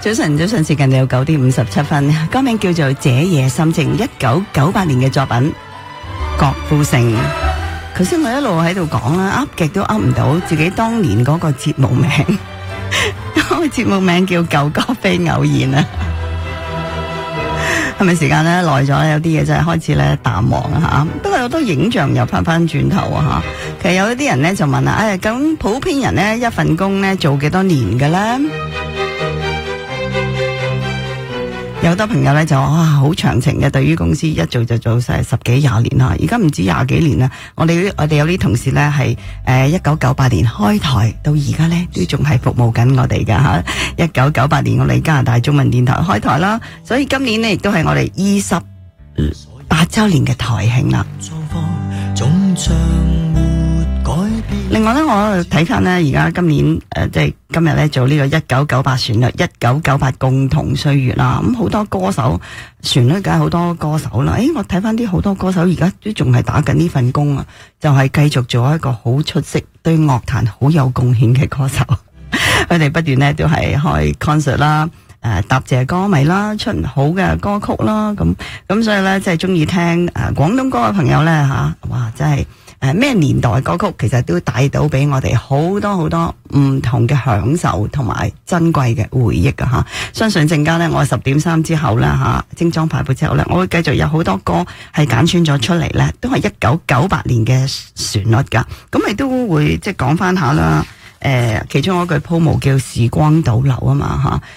早晨，時間有9:57，歌名叫做《這夜心情》，1998年嘅作品，郭富城。頭先我一路喺度講啦，噏極都噏唔到自己當年嗰個節目名，嗰個節目名叫《舊歌非偶然》啊。係咪時間咧耐咗？有啲嘢真係開始咧淡忘啊吓。不過好多影像又翻轉頭啊吓。其實有一啲人咧就問啦，咁普遍人咧一份工咧做幾多年嘅咧？有好多朋友咧就哇好長情嘅，對於公司一做就做晒10幾20年啦，而家唔止20幾年啦。我哋有啲同事咧係1998年開台到而家咧都仲係服務緊我哋噶吓。1998年我哋加拿大中文電台開台啦，所以今年呢亦都係我哋28周年嘅台慶啦。另外咧，我睇翻咧，而家今年即係今日咧做呢個1998旋律1998共同歲月啦。咁好多歌手旋律，梗係好多歌手啦。我睇翻啲好多歌手而家都仲係打緊呢份工啊，就係繼續做一個好出色、對樂壇好有貢獻嘅歌手。佢哋不斷咧都係開 concert 啦，答謝歌迷啦，出好嘅歌曲啦，咁所以咧即係中意聽廣東歌嘅朋友咧吓，哇真係咩年代歌曲其實都帶到俾我哋好多唔同嘅享受同埋珍貴嘅回憶噶吓。相信陣間咧我10:3之後咧吓，精裝排布之後咧，我會繼續有好多歌係揀選咗出嚟咧，都係1998年嘅旋律噶。咁你都會即係講翻下啦。其中嗰句鋪模叫時光倒流啊嘛吓。